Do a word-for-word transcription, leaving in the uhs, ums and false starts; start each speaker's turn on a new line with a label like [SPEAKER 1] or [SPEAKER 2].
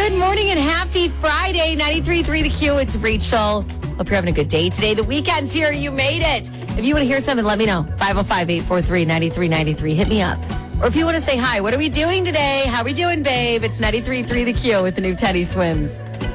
[SPEAKER 1] Good morning and happy Friday. ninety-three point three The Q. It's Rachel. Hope you're having a good day today. The weekend's here. You made it. If you want to hear something, let me know. five oh five, eight four three, nine three nine three. Hit me up. Or if you want to say hi, what are we doing today? How are we doing, babe? It's ninety-three point three The Q with the new Teddy Swims.